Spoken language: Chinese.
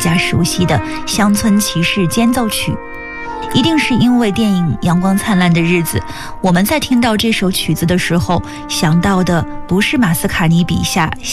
家熟悉的乡村骑士间奏曲。一定是因为电影《阳光灿烂的日子》，我们在听到这首曲子的时候，想到的不是马斯卡尼笔下